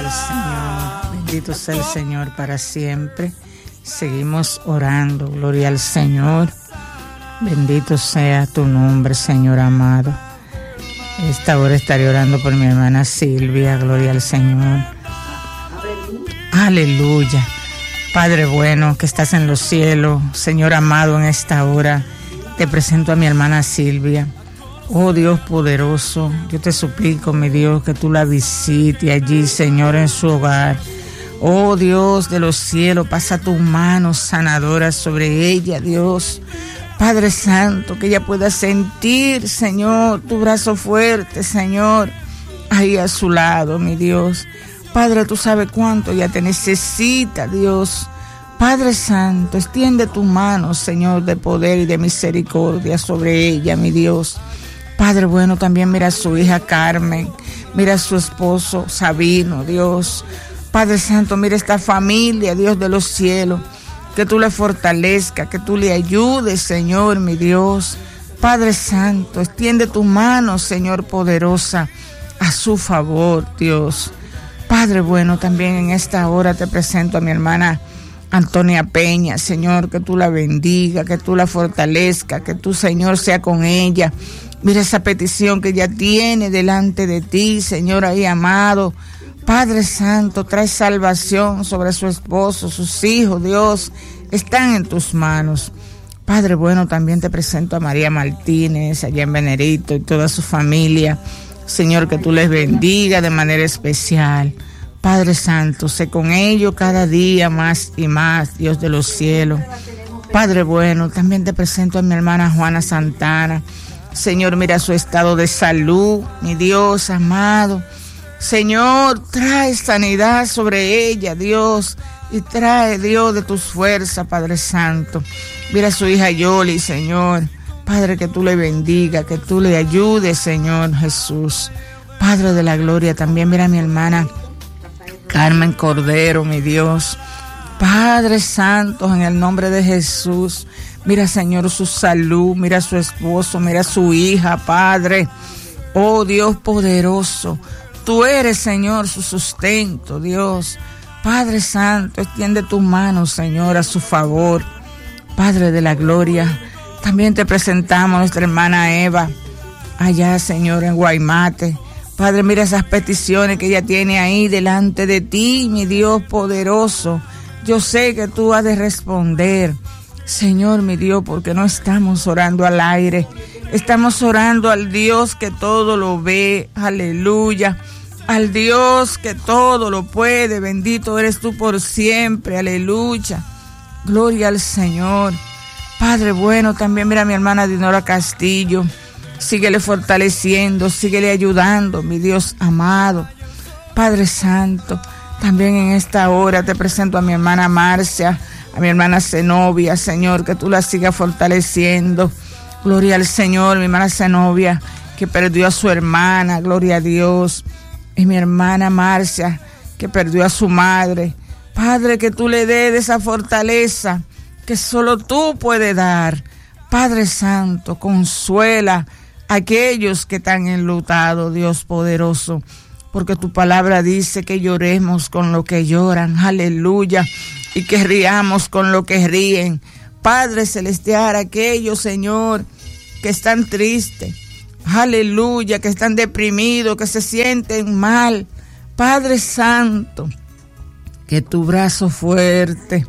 el Señor, bendito sea el Señor para siempre. Seguimos orando, gloria al Señor. Bendito sea tu nombre, Señor amado. Esta hora estaré orando por mi hermana Silvia, gloria al Señor. Aleluya. Padre bueno que estás en los cielos, Señor amado, en esta hora te presento a mi hermana Silvia. Oh Dios poderoso, yo te suplico, mi Dios, que tú la visites allí, Señor, en su hogar. Oh Dios de los cielos, pasa tus manos sanadoras sobre ella, Dios. Padre Santo, que ella pueda sentir, Señor, tu brazo fuerte, Señor, ahí a su lado, mi Dios. Padre, tú sabes cuánto ella te necesita, Dios. Padre Santo, extiende tu mano, Señor, de poder y de misericordia sobre ella, mi Dios. Padre bueno, también mira a su hija Carmen, mira a su esposo Sabino, Dios. Padre Santo, mira esta familia, Dios de los cielos, que tú le fortalezcas, que tú le ayudes, Señor, mi Dios. Padre Santo, extiende tu mano, Señor, poderosa, a su favor, Dios. Padre bueno, también en esta hora te presento a mi hermana Antonia Peña, Señor, que tú la bendiga, que tú la fortalezcas, que tú, Señor, sea con ella. Mira esa petición que ella tiene delante de ti, Señor, ahí amado. Padre Santo, trae salvación sobre su esposo, sus hijos, Dios, están en tus manos. Padre bueno, también te presento a María Martínez, allá en Venerito, y toda su familia. Señor, que tú les bendiga de manera especial. Padre Santo, sé con ellos cada día más y más, Dios de los cielos. Padre bueno, también te presento a mi hermana Juana Santana. Señor, mira su estado de salud, mi Dios amado. Señor, trae sanidad sobre ella, Dios, y trae, Dios, de tus fuerzas, Padre Santo. Mira a su hija Yoli, Señor. Padre, que tú le bendiga, que tú le ayudes, Señor Jesús. Padre de la gloria, también mira a mi hermana Carmen Cordero, mi Dios. Padre Santo, en el nombre de Jesús, mira, Señor, su salud, mira a su esposo, mira a su hija, Padre. Oh Dios poderoso, tú eres, Señor, su sustento, Dios. Padre Santo, extiende tu mano, Señor, a su favor. Padre de la gloria, también te presentamos a nuestra hermana Eva, allá, Señor, en Guaymate. Padre, mira esas peticiones que ella tiene ahí delante de ti, mi Dios poderoso. Yo sé que tú has de responder, Señor, mi Dios, porque no estamos orando al aire. Estamos orando al Dios que todo lo ve, aleluya. Al Dios que todo lo puede, bendito eres tú por siempre, aleluya. Gloria al Señor. Padre bueno, también mira a mi hermana Dinora Castillo. Síguele fortaleciendo, síguele ayudando, mi Dios amado. Padre Santo, también en esta hora te presento a mi hermana Marcia, a mi hermana Zenobia, Señor, que tú la sigas fortaleciendo. Gloria al Señor, mi hermana Zenobia, que perdió a su hermana, gloria a Dios. Y mi hermana Marcia, que perdió a su madre. Padre, que tú le des esa fortaleza que solo tú puedes dar. Padre Santo, consuela a aquellos que están enlutados, Dios poderoso, porque tu palabra dice que lloremos con lo que lloran, aleluya, y que riamos con lo que ríen. Padre celestial, aquellos, Señor, que están tristes, aleluya, que están deprimidos, que se sienten mal. Padre Santo, que tu brazo fuerte,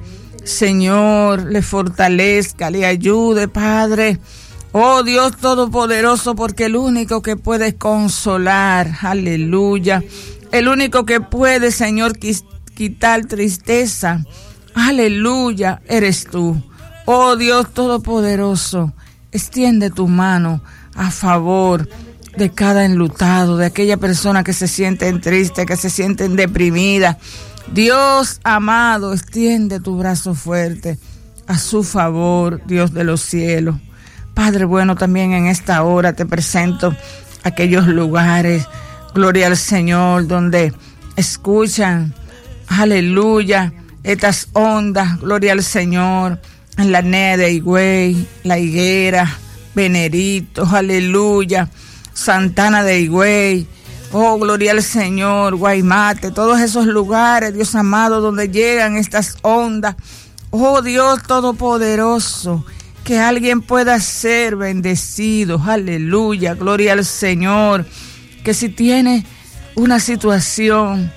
Señor, le fortalezca, le ayude, Padre. Oh Dios Todopoderoso, porque el único que puede consolar, aleluya, el único que puede, Señor, quitar tristeza, aleluya, eres tú. Oh Dios Todopoderoso, extiende tu mano a favor de cada enlutado, de aquella persona que se sienten triste, que se sienten deprimida. Dios amado, extiende tu brazo fuerte a su favor, Dios de los cielos. Padre bueno, también en esta hora te presento aquellos lugares, gloria al Señor, donde escuchan, aleluya, estas ondas, gloria al Señor, en la NEA de Higüey, La Higuera, Venerito, aleluya, Santana de Higüey, Oh, gloria al Señor, Guaymate, todos esos lugares, Dios amado, donde llegan estas ondas. Oh, Dios Todopoderoso, que alguien pueda ser bendecido. Aleluya, gloria al Señor. Que si tiene una situación,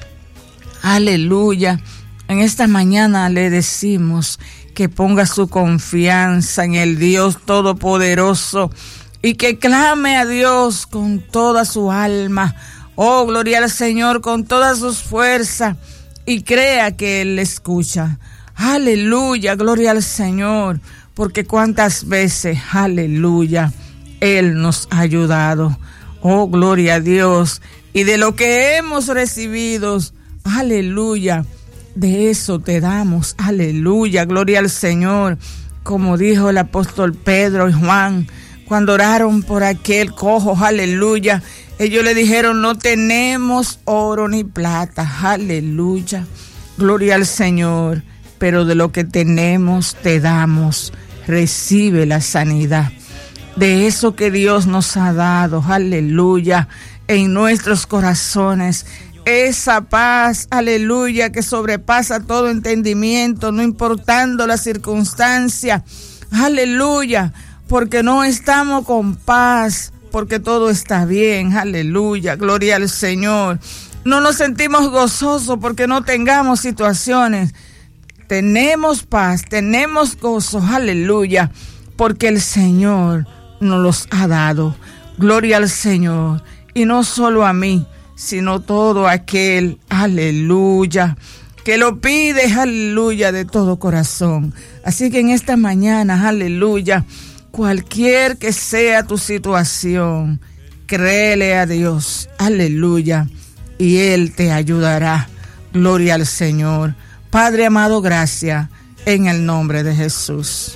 aleluya, en esta mañana le decimos que ponga su confianza en el Dios Todopoderoso y que clame a Dios con toda su alma. Oh, gloria al Señor, con todas sus fuerzas, y crea que Él le escucha. Aleluya, gloria al Señor, porque cuántas veces, aleluya, Él nos ha ayudado. Oh, gloria a Dios. Y de lo que hemos recibido, aleluya, de eso te damos. Aleluya, gloria al Señor. Como dijo el apóstol Pedro y Juan, cuando oraron por aquel cojo, aleluya, ellos le dijeron, no tenemos oro ni plata, aleluya, gloria al Señor, pero de lo que tenemos te damos. Recibe la sanidad de eso que Dios nos ha dado, aleluya, en nuestros corazones. Esa paz, aleluya, que sobrepasa todo entendimiento, no importando la circunstancia, aleluya, porque no estamos con paz, porque todo está bien, aleluya, gloria al Señor. No nos sentimos gozosos porque no tengamos situaciones. Tenemos paz, tenemos gozo, aleluya, porque el Señor nos los ha dado. Gloria al Señor. Y no solo a mí, sino todo aquel, aleluya, que lo pide, aleluya, de todo corazón. Así que en esta mañana, aleluya, cualquier que sea tu situación, créele a Dios, aleluya, y Él te ayudará. Gloria al Señor. Padre amado, gracias en el nombre de Jesús.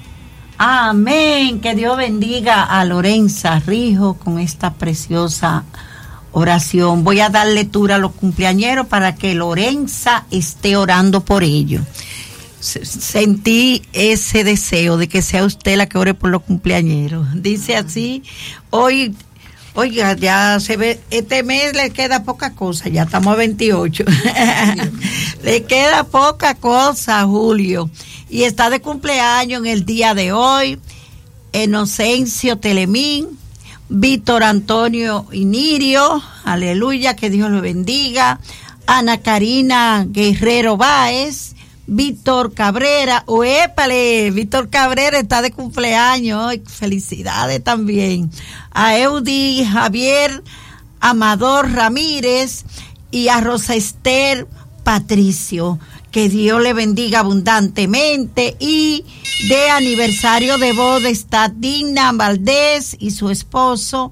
Amén. Que Dios bendiga a Lorenza Rijo con esta preciosa oración. Voy a dar lectura a los cumpleañeros para que Lorenza esté orando por ellos. Sentí ese deseo de que sea usted la que ore por los cumpleañeros. Dice así, hoy, oiga, ya se ve, este mes le queda poca cosa, ya estamos a 28. Le queda poca cosa, Julio. Y está de cumpleaños en el día de hoy Inocencio Telemín, Víctor Antonio Inirio, aleluya, que Dios lo bendiga, Ana Karina Guerrero Báez, Víctor Cabrera, ¡uépale! Víctor Cabrera está de cumpleaños, felicidades también. A Eudi Javier Amador Ramírez y a Rosa Esther Patricio. Que Dios le bendiga abundantemente. Y de aniversario de boda está Digna Valdés y su esposo,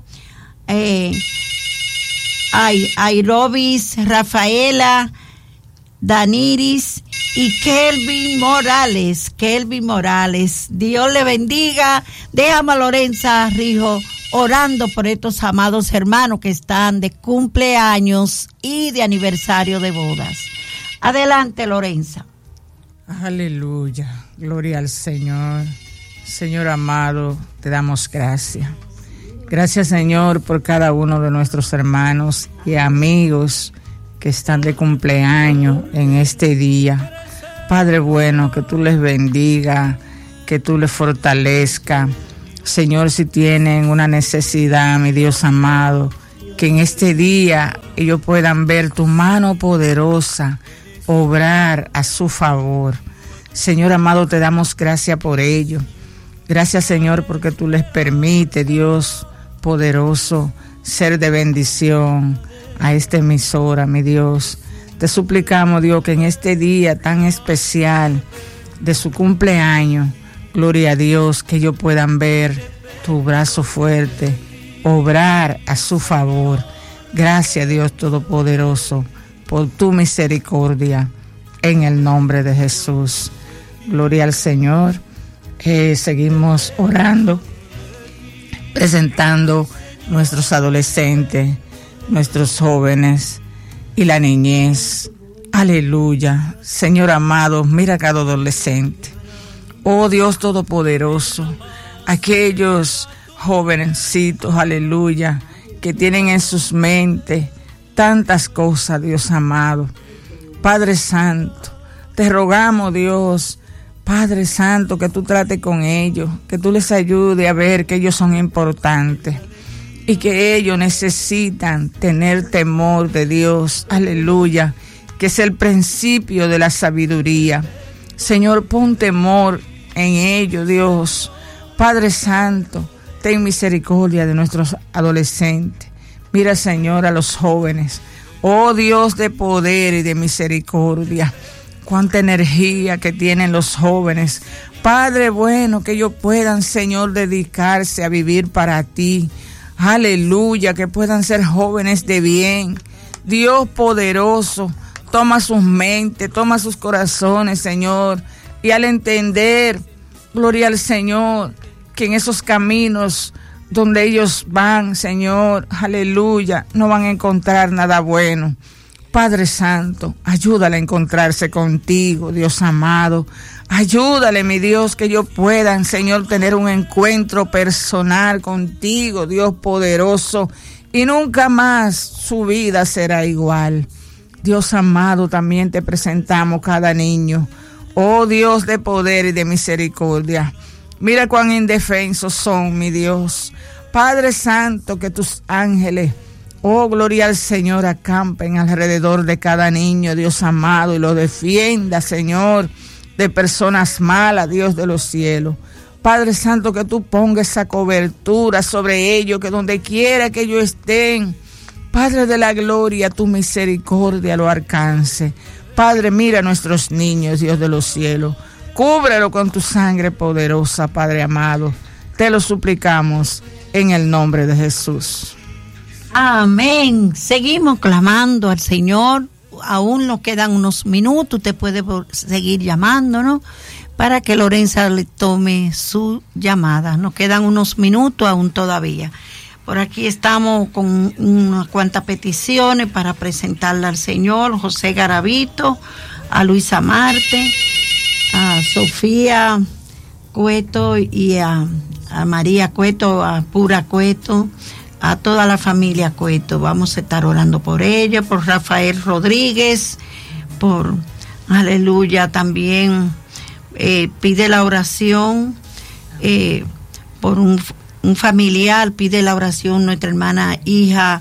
Airobis Rafaela Daniris y Kelvin Morales. Dios le bendiga. Déjame a Lorenza Rijo orando por estos amados hermanos que están de cumpleaños y de aniversario de bodas. Adelante, Lorenza. Aleluya, gloria al Señor. Señor amado, te damos gracias. Gracias, Señor, por cada uno de nuestros hermanos y amigos que están de cumpleaños en este día. Padre bueno, que tú les bendiga, que tú les fortalezca. Señor, si tienen una necesidad, mi Dios amado, que en este día ellos puedan ver tu mano poderosa obrar a su favor. Señor amado, te damos gracias por ello. Gracias, Señor, porque tú les permites, Dios poderoso, ser de bendición a esta emisora, mi Dios. Te suplicamos, Dios, que en este día tan especial de su cumpleaños, gloria a Dios, que ellos puedan ver tu brazo fuerte obrar a su favor. Gracias, Dios Todopoderoso, por tu misericordia, en el nombre de Jesús. Gloria al Señor. Seguimos orando, presentando nuestros adolescentes, nuestros jóvenes y la niñez. Aleluya. Señor amado, mira cada adolescente. Oh Dios Todopoderoso, aquellos jovencitos, aleluya, que tienen en sus mentes tantas cosas, Dios amado. Padre Santo, te rogamos, Dios, Padre Santo, que tú trates con ellos, que tú les ayudes a ver que ellos son importantes y que ellos necesitan tener temor de Dios, aleluya, que es el principio de la sabiduría. Señor, pon temor en ellos, Dios. Padre Santo, ten misericordia de nuestros adolescentes. Mira, Señor, a los jóvenes. Oh Dios de poder y de misericordia, cuánta energía que tienen los jóvenes. Padre bueno, que ellos puedan, Señor, dedicarse a vivir para ti. Aleluya, que puedan ser jóvenes de bien. Dios poderoso, toma sus mentes, toma sus corazones, Señor. Y al entender, gloria al Señor, que en esos caminos donde ellos van, Señor, aleluya, no van a encontrar nada bueno. Padre Santo, ayúdale a encontrarse contigo, Dios amado. Ayúdale, mi Dios, que ellos puedan, Señor, tener un encuentro personal contigo, Dios poderoso, y nunca más su vida será igual. Dios amado, también te presentamos cada niño. Oh Dios de poder y de misericordia, mira cuán indefensos son, mi Dios. Padre Santo, que tus ángeles, oh gloria al Señor, acampen alrededor de cada niño, Dios amado, y lo defienda, Señor, de personas malas, Dios de los cielos. Padre Santo, que tú pongas esa cobertura sobre ellos, que donde quiera que ellos estén, Padre de la gloria, tu misericordia lo alcance. Padre, mira a nuestros niños, Dios de los cielos. Cúbrelo con tu sangre poderosa, Padre amado. Te lo suplicamos en el nombre de Jesús. Amén. Seguimos clamando al Señor. Aún nos quedan unos minutos. Usted puede seguir llamándonos para que Lorenza le tome su llamada. Nos quedan unos minutos aún todavía. Por aquí estamos con unas cuantas peticiones para presentarla al Señor. José Garavito, a Luisa Marte, a Sofía Cueto y a María Cueto, a Pura Cueto, a toda la familia Cueto. Vamos a estar orando por ella, por Rafael Rodríguez, por aleluya, también pide la oración por un familiar, pide la oración nuestra hermana hija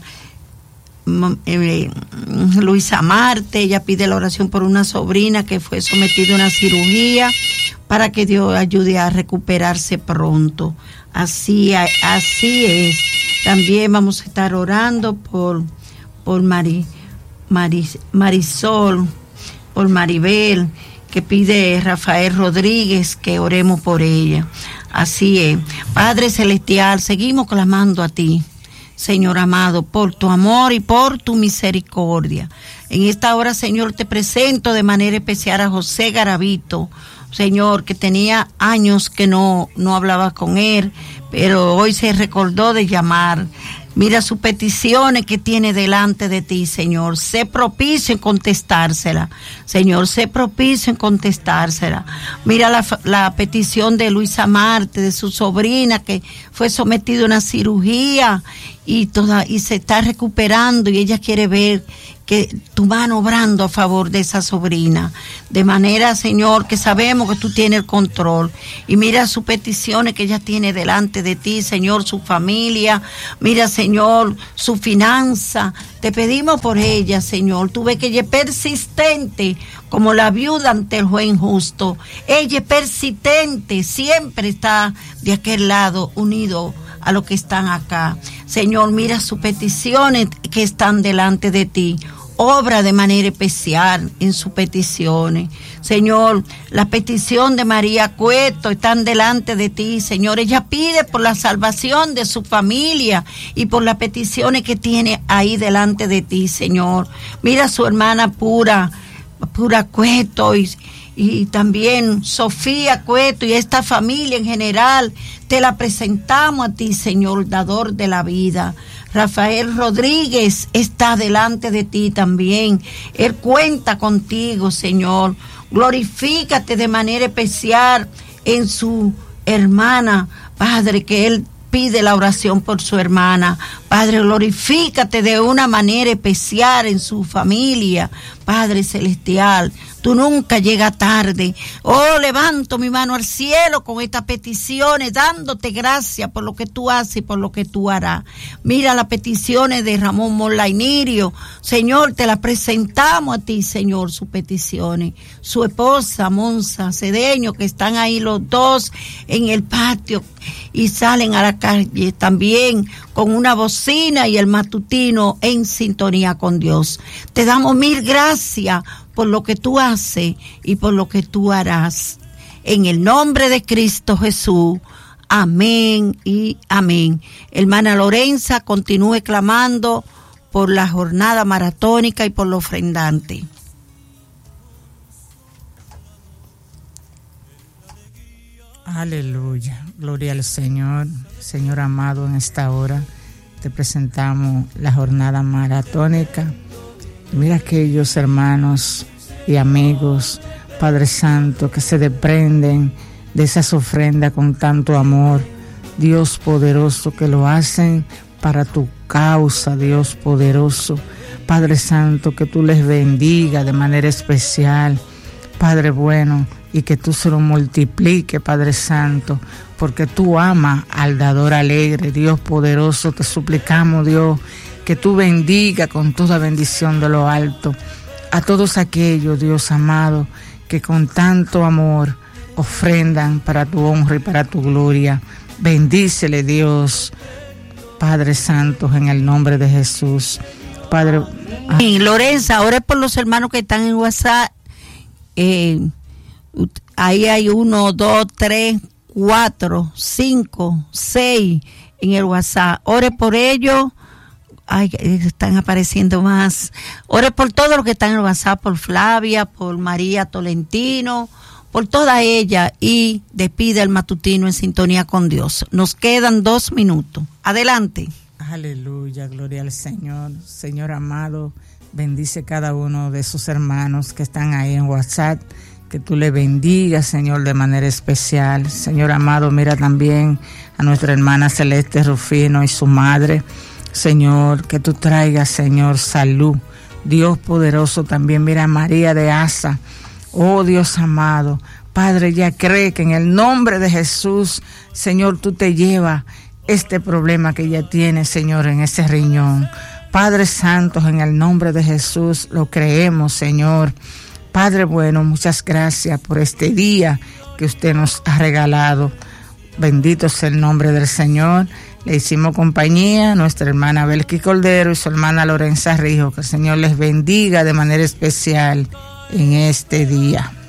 Luisa Marte. Ella pide la oración por una sobrina que fue sometida a una cirugía para que Dios ayude a recuperarse pronto. Así es. También vamos a estar orando por Marisol, por Maribel, que pide Rafael Rodríguez que oremos por ella. Así es. Padre Celestial, seguimos clamando a ti, Señor amado, por tu amor y por tu misericordia. En esta hora, Señor, te presento de manera especial a José Garavito, Señor, que tenía años que no hablaba con él, pero hoy se recordó de llamar. Mira sus peticiones que tiene delante de ti, Señor. Sé propicio en contestársela. Señor, sé propicio en contestársela. Mira la petición de Luisa Marte, de su sobrina que fue sometida a una cirugía y se está recuperando, y ella quiere ver que tu mano obrando a favor de esa sobrina, de manera, Señor, que sabemos que tú tienes el control. Y mira sus peticiones que ella tiene delante de ti, Señor, su familia, mira, Señor, su finanza. Te pedimos por ella, Señor. Tú ves que ella es persistente como la viuda ante el juez injusto. Ella es persistente, siempre está de aquel lado unido a los que están acá. Señor, mira sus peticiones que están delante de ti. Obra de manera especial en sus peticiones. Señor, la petición de María Cueto están delante de ti, Señor. Ella pide por la salvación de su familia y por las peticiones que tiene ahí delante de ti, Señor. Mira a su hermana Pura Cueto y también Sofía Cueto y esta familia en general. Te la presentamos a ti, Señor, dador de la vida. Rafael Rodríguez está delante de ti también. Él cuenta contigo, Señor. Glorifícate de manera especial en su hermana, Padre, que él pide la oración por su hermana. Padre, glorifícate de una manera especial en su familia. Padre celestial, tú nunca llegas tarde. Oh, levanto mi mano al cielo con estas peticiones, dándote gracias por lo que tú haces y por lo que tú harás. Mira las peticiones de Ramón Molainirio. Señor, te las presentamos a ti, Señor, sus peticiones. Su esposa, Monza Cedeño, que están ahí los dos en el patio y salen a la calle también con una bocina y el matutino en sintonía con Dios. Te damos mil gracias por lo que tú haces y por lo que tú harás. En el nombre de Cristo Jesús. Amén y amén. Hermana Lorenza, continúe clamando por la jornada maratónica y por lo ofrendante. Aleluya, gloria al Señor. Señor amado, en esta hora te presentamos la jornada maratónica. Mira aquellos hermanos y amigos, Padre Santo, que se desprenden de esas ofrendas con tanto amor. Dios poderoso, que lo hacen para tu causa, Dios poderoso. Padre Santo, que tú les bendiga de manera especial, Padre bueno, y que tú se lo multiplique, Padre Santo, porque tú amas al dador alegre. Dios poderoso, te suplicamos, Dios, que tú bendiga con toda bendición de lo alto a todos aquellos, Dios amado, que con tanto amor ofrendan para tu honra y para tu gloria. Bendícele, Dios, Padre Santo, en el nombre de Jesús. Padre. Lorenza, ore por los hermanos que están en WhatsApp. Ahí hay 1, 2, 3, 4, 5, 6 en el WhatsApp. Ore por ellos. Ay, están apareciendo más. Ore por todos los que están en el WhatsApp, por Flavia, por María Tolentino, por toda ella, y despide el matutino en sintonía con Dios. Nos quedan 2 minutos. Adelante. Aleluya, gloria al Señor. Señor amado, bendice cada uno de esos hermanos que están ahí en WhatsApp. Que tú le bendigas, Señor, de manera especial. Señor amado, mira también a nuestra hermana Celeste Rufino y su madre. Señor, que tú traigas, Señor, salud. Dios poderoso, también mira a María de Asa. Oh, Dios amado, Padre, ya cree que en el nombre de Jesús, Señor, tú te llevas este problema que ella tiene, Señor, en ese riñón. Padre Santo, en el nombre de Jesús, lo creemos, Señor. Padre bueno, muchas gracias por este día que usted nos ha regalado. Bendito sea el nombre del Señor. Le hicimos compañía a nuestra hermana Belki Cordero y su hermana Lorenza Rijo. Que el Señor les bendiga de manera especial en este día.